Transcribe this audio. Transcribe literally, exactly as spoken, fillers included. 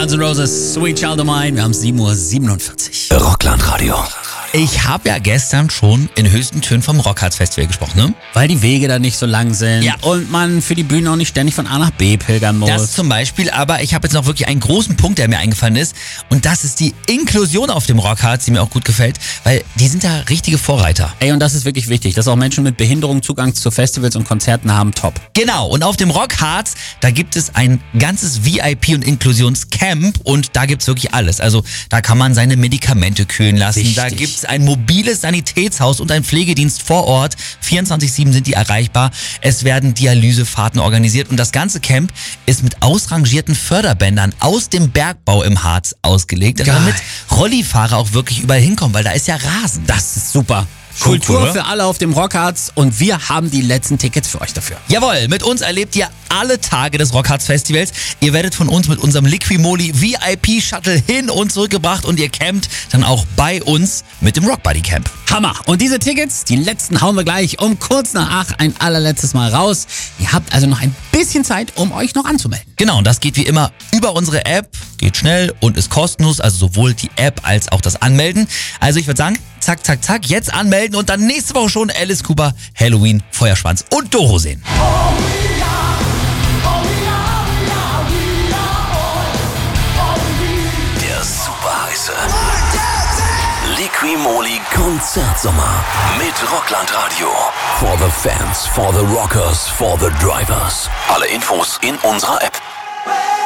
Guns N' Roses, Sweet Child of Mine. Wir haben sieben Uhr siebenundvierzig. Rockland-Radio. Ich habe ja gestern schon in höchsten Tönen vom Rockharz Festival gesprochen, ne? Weil die Wege da nicht so lang sind Ja. und man für die Bühne auch nicht ständig von A nach B pilgern muss. Das zum Beispiel, aber ich habe jetzt noch wirklich einen großen Punkt, der mir eingefallen ist. Und das ist die Inklusion auf dem Rockharz, die mir auch gut gefällt, weil die sind da richtige Vorreiter. Ey, und das ist wirklich wichtig, dass auch Menschen mit Behinderung Zugang zu Festivals und Konzerten haben, top. Genau, und auf dem Rockharz, da gibt es ein ganzes V I P- und Inklusionscamp und da gibt's wirklich alles. Also da kann man seine Medikamente kühlen lassen, Richtig. da gibt's ein mobiles Sanitätshaus und ein Pflegedienst vor Ort. vierundzwanzig sieben sind die erreichbar. Es werden Dialysefahrten organisiert und das ganze Camp ist mit ausrangierten Förderbändern aus dem Bergbau im Harz ausgelegt, Geil. damit Rollifahrer auch wirklich überall hinkommen, weil da ist ja Rasen. Das ist super. Schon Kultur cool, oder? für alle auf dem Rockharz und wir haben die letzten Tickets für euch dafür. Jawohl, mit uns erlebt ihr alle Tage des Rockharz Festivals. Ihr werdet von uns mit unserem Liquimoli V I P-Shuttle hin und zurückgebracht und ihr campt dann auch bei uns mit dem Rockbuddy Camp. Hammer. Und diese Tickets, die letzten hauen wir gleich um kurz nach acht ein allerletztes Mal raus. Ihr habt also noch ein bisschen Zeit, um euch noch anzumelden. Genau, und das geht wie immer über unsere App, geht schnell und ist kostenlos, also sowohl die App als auch das Anmelden. Also ich würde sagen, zack, zack, zack, jetzt anmelden und dann nächste Woche schon Alice Cooper, Halloween, Feuerschwanz und Doro sehen. Der super heiße Liquimoli Konzertsommer mit Rockland-Radio. For the fans, for the rockers, for the drivers. Alle Infos in unserer App.